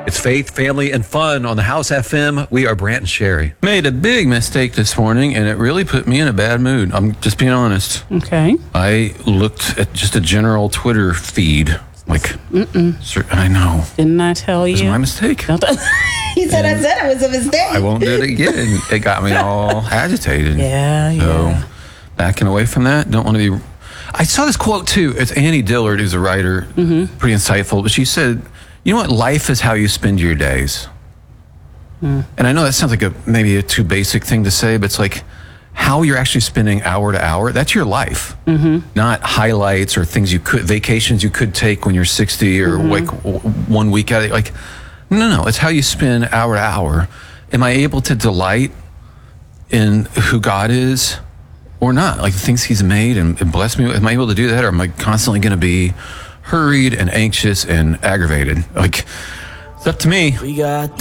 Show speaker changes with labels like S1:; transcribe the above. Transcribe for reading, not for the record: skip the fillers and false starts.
S1: It's faith, family, and fun on the House FM. We are Brant and Sherry.
S2: Made a big mistake this morning, and it really put me in a bad mood. I'm just being honest.
S3: Okay.
S2: I looked at just a general Twitter feed. I know.
S3: Didn't I tell
S2: It was
S3: you?
S2: my mistake.
S4: He said it was a mistake.
S2: I won't do it again. It got me all agitated.
S3: Yeah.
S2: So, backing away from that. Don't want to be... I saw this quote, too. It's Annie Dillard, who's a writer. Pretty insightful. But she said, you know what? Life is how you spend your days. And I know that sounds like maybe a too basic thing to say, but it's like how you're actually spending hour to hour. That's your life. Not highlights or vacations you could take when you're 60 or like 1 week out. Like, no. It's how you spend hour to hour. Am I able to delight in who God is or not? Like the things he's made and blessed me with. Am I able to do that? Or am I constantly going to be hurried and anxious and aggravated? Like, it's up to me.
S5: We got